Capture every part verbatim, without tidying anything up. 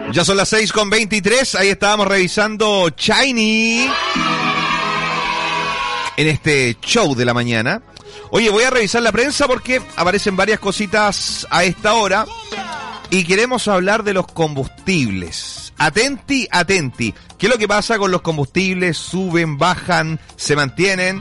Ya son las seis con veintitrés, ahí estábamos revisando Shiny en este show de la mañana. Oye, voy a revisar la prensa porque aparecen varias cositas a esta hora y queremos hablar de los combustibles. Atenti, atenti. ¿Qué es lo que pasa con los combustibles? ¿Suben, bajan, se mantienen?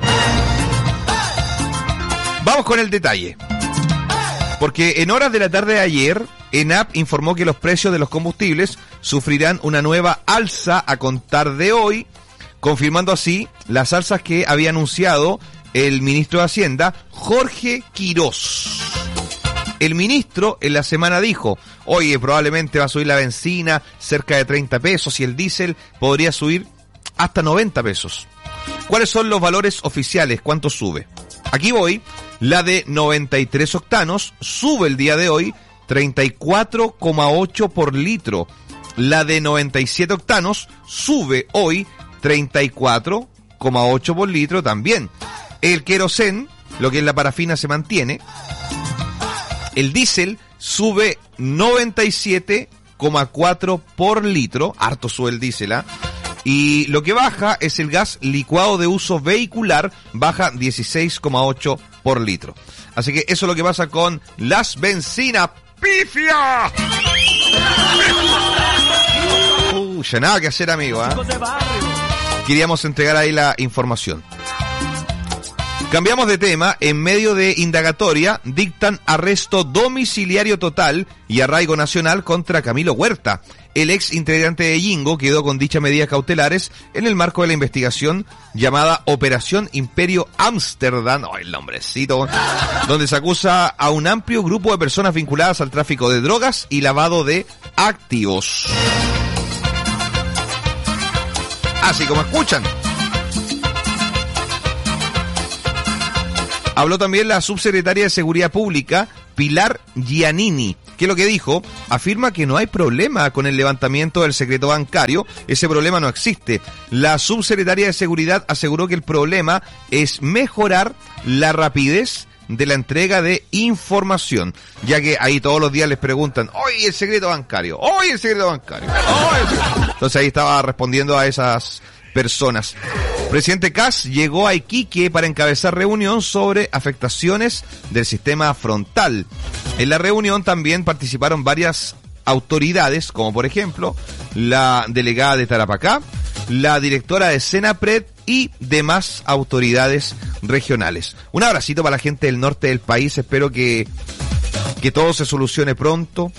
Vamos con el detalle. Porque en horas de la tarde de ayer, ENAP informó que los precios de los combustibles sufrirán una nueva alza a contar de hoy, confirmando así las alzas que había anunciado el ministro de Hacienda, Jorge Quirós. El ministro en la semana dijo, oye, probablemente va a subir la benzina cerca de treinta pesos y el diésel podría subir hasta noventa pesos. ¿Cuáles son los valores oficiales? ¿Cuánto sube? Aquí voy. La de noventa y tres octanos sube el día de hoy treinta y cuatro coma ocho por litro. La de noventa y siete octanos sube hoy treinta y cuatro coma ocho por litro también. El querosén, lo que es la parafina, se mantiene. El diésel sube noventa y siete coma cuatro por litro. Harto sube el diésel, ¿ah? ¿eh? Y lo que baja es el gas licuado de uso vehicular, baja dieciséis coma ocho por litro. Así que eso es lo que pasa con las bencinas. ¡Pifia! Uh, ya nada que hacer, amigo, ¿eh? Queríamos entregar ahí la información. Cambiamos de tema. En medio de indagatoria dictan arresto domiciliario total y arraigo nacional contra Camilo Huerta. El ex integrante de Yingo quedó con dichas medidas cautelares en el marco de la investigación llamada Operación Imperio Ámsterdam, oh, el nombrecito, donde se acusa a un amplio grupo de personas vinculadas al tráfico de drogas y lavado de activos. Así como escuchan. Habló también la subsecretaria de Seguridad Pública, Pilar Giannini. ¿Qué es lo que dijo? Afirma que no hay problema con el levantamiento del secreto bancario. Ese problema no existe. La subsecretaria de Seguridad aseguró que el problema es mejorar la rapidez de la entrega de información, ya que ahí todos los días les preguntan, ¡oye, el secreto bancario! ¡oye, el secreto bancario! ¡oye, el secreto! Entonces ahí estaba respondiendo a esas personas. Presidente Kast llegó a Iquique para encabezar reunión sobre afectaciones del sistema frontal. En la reunión también participaron varias autoridades, como por ejemplo la delegada de Tarapacá, la directora de Senapred y demás autoridades regionales. Un abracito para la gente del norte del país, espero que, que todo se solucione pronto.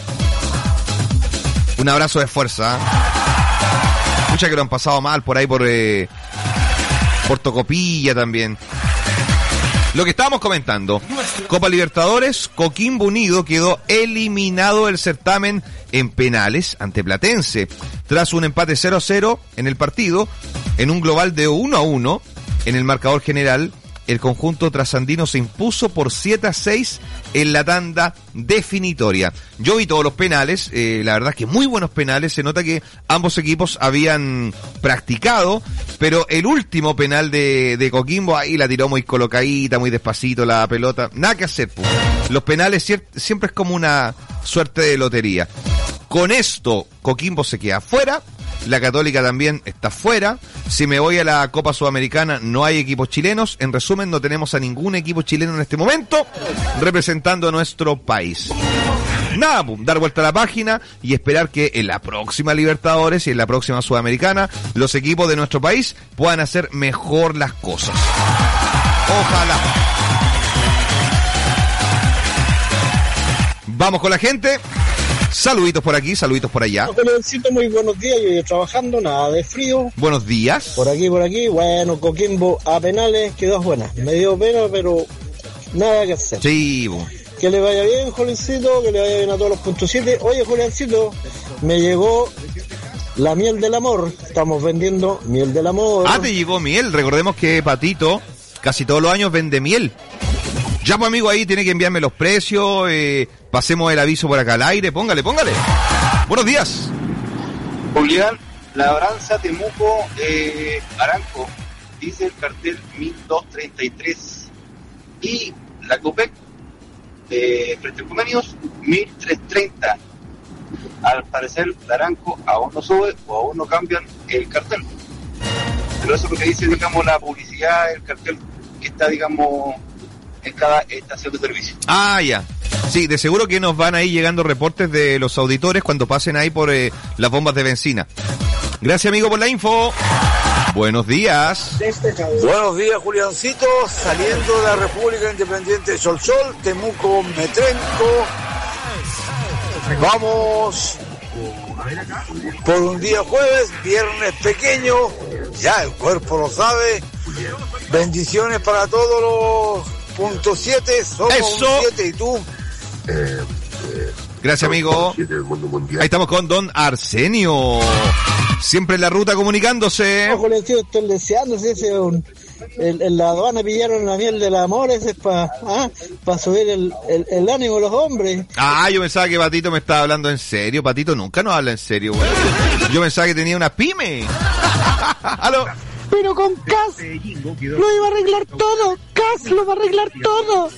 Un abrazo de fuerza. Muchas que lo han pasado mal por ahí, por... Eh, por Tocopilla también. Lo que estábamos comentando, Copa Libertadores, Coquimbo Unido quedó eliminado del certamen en penales ante Platense. Tras un empate cero a cero en el partido, en un global de uno a uno, en el marcador general, el conjunto trasandino se impuso por siete a seis en la tanda definitoria. Yo vi todos los penales, eh, la verdad es que muy buenos penales, se nota que ambos equipos habían practicado, pero el último penal de, de Coquimbo, ahí la tiró muy colocadita, muy despacito la pelota, nada que hacer, pues. Los penales siempre es como una suerte de lotería. Con esto, Coquimbo se queda fuera. La Católica también está fuera. Si me voy a la Copa Sudamericana, no hay equipos chilenos. En resumen, no tenemos a ningún equipo chileno en este momento representando a nuestro país. Nada, dar vuelta a la página y esperar que en la próxima Libertadores y en la próxima Sudamericana los equipos de nuestro país puedan hacer mejor las cosas. Ojalá. Vamos con la gente. Saluditos por aquí, saluditos por allá. Peloncito, muy buenos días, yo, yo trabajando, nada de frío. Buenos días. Por aquí, por aquí, bueno, Coquimbo a penales, quedó buena. Me dio pena, pero nada que hacer. Sí, bo. Que le vaya bien, Juliancito, que le vaya bien a todos los puntos siete. Oye, Juliancito, me llegó la miel del amor. Estamos vendiendo miel del amor. Ah, te llegó miel. Recordemos que Patito casi todos los años vende miel. Ya, pues, amigo, ahí tiene que enviarme los precios, eh, pasemos el aviso por acá al aire, póngale, póngale. Buenos días. Julián, Labranza, Temuco, eh, Aranco, dice el cartel mil doscientos treinta y tres. Y la COPEC, de Frente Convenios, mil trescientos treinta. al parecer Laranco aún no sube o aún no cambian el cartel. Pero eso es lo que dice, digamos, la publicidad, el cartel que está, digamos, en cada estación de servicio. Ah, ya. Sí, de seguro que nos van ahí llegando reportes de los auditores cuando pasen ahí por eh, las bombas de benzina. Gracias, amigo, por la info. Buenos días. Buenos días, Juliancito. Saliendo de la República Independiente de Solsol, Temuco, Metrenco. Vamos por un día jueves, viernes pequeño. Ya el cuerpo lo sabe. Bendiciones para todos los punto siete. Somos Eso. un siete y tú. Gracias, amigo. Ahí estamos con don Arsenio. Siempre en la ruta comunicándose. Ojo, le estoy deseando, si ese es un... En, en la aduana pillaron la miel del amor, ese es para ¿ah? pa subir el, el, el ánimo de los hombres. Ah, yo pensaba que Patito me estaba hablando en serio. Patito nunca nos habla en serio, güey. Yo pensaba que tenía una pyme. ¿Aló? Pero con Cas lo iba a arreglar todo. Cas lo va a arreglar todo.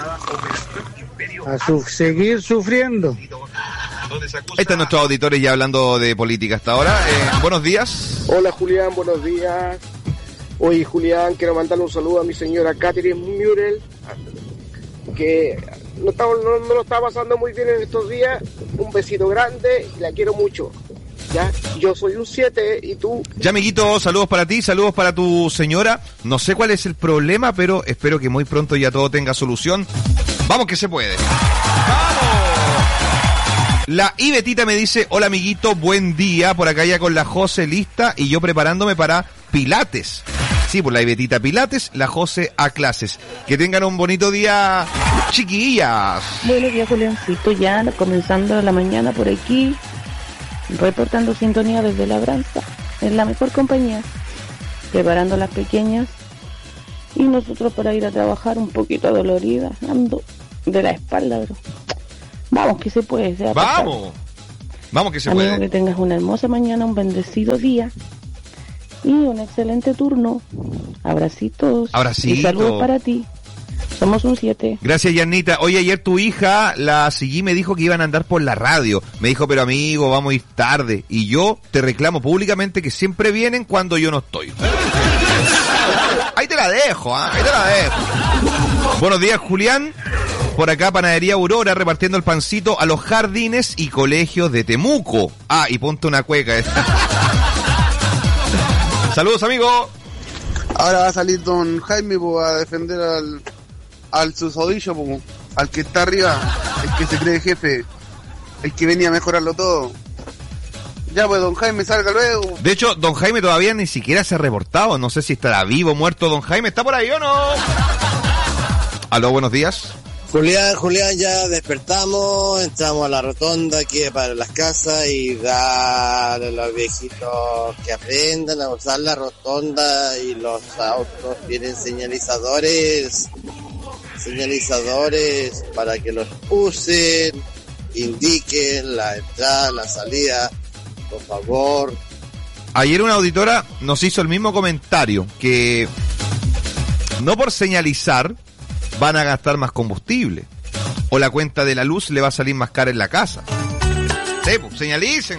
A su, seguir sufriendo. Ahí están nuestros auditores ya hablando de política hasta ahora. Eh, buenos días. Hola Julián, buenos días. Oye Julián, quiero mandarle un saludo a mi señora Catherine Murel, que no, está, no, no lo está pasando muy bien en estos días. Un besito grande y la quiero mucho. Ya, yo soy un siete y tú. Ya, amiguito, saludos para ti, saludos para tu señora. No sé cuál es el problema, pero espero que muy pronto ya todo tenga solución. Vamos que se puede. ¡Vamos! La Ibetita me dice, hola amiguito, buen día, por acá ya con la José lista y yo preparándome para Pilates. Sí, por la Ibetita Pilates, la José a clases. Que tengan un bonito día, chiquillas. Buenos días, Juliancito, ya comenzando la mañana por aquí, reportando sintonía desde Labranza, en la mejor compañía, preparando las pequeñas y nosotros para ir a trabajar un poquito dolorida, ando de la espalda, bro. Vamos que se puede, se va a pasar. Vamos, vamos que se Amigo, puede. que tengas una hermosa mañana, un bendecido día y un excelente turno. Abracitos. Abracito. Y saludos para ti. Somos un siete. Gracias, Yanita. Oye, ayer tu hija, la seguí, me dijo que iban a andar por la radio. Me dijo, pero amigo, vamos a ir tarde. Y yo te reclamo públicamente que siempre vienen cuando yo no estoy. Ahí te la dejo, ¿eh? Ahí te la dejo. Buenos días, Julián. Por acá, Panadería Aurora, repartiendo el pancito a los jardines y colegios de Temuco. Ah, y ponte una cueca. ¿eh? Saludos, amigo. Ahora va a salir don Jaime po, a defender al, al susodillo, po, al que está arriba, el que se cree jefe, el que venía a mejorarlo todo. Ya pues don Jaime, salga luego. De hecho, don Jaime todavía ni siquiera se ha reportado. No sé si estará vivo o muerto don Jaime. ¿Está por ahí o no? Aló, buenos días. Julián, Julián, ya despertamos, entramos a la rotonda aquí para las casas y darle a los viejitos que aprendan a usar la rotonda y los autos tienen señalizadores, señalizadores para que los usen, indiquen la entrada, la salida, por favor. Ayer una auditora nos hizo el mismo comentario, que no por señalizar van a gastar más combustible, o la cuenta de la luz le va a salir más cara en la casa. Sí, pues, señalicen.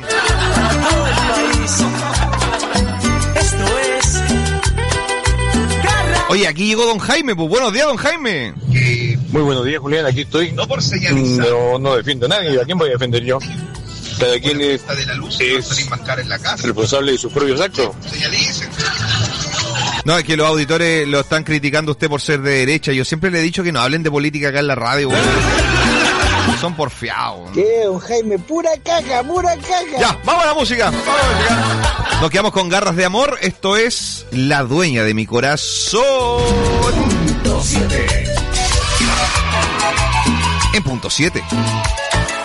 Oye, aquí llegó don Jaime, pues buenos días, don Jaime. Muy buenos días, Julián, aquí estoy. No por señalizar. No, no defiendo a nadie, ¿a quién voy a defender yo? Cada quien es, de la luz es va a salir más cara en la casa. responsable de sus propios actos. Señalicen. No, es que los auditores lo están criticando a usted por ser de derecha. Yo siempre le he dicho que no hablen de política acá en la radio, güey. Son porfiados. ¿Qué, don Jaime? Pura caca, pura caca. Ya, vamos a la música. Vamos a la música. Nos quedamos con Garras de Amor. Esto es La Dueña de mi Corazón. Punto siete. En punto siete.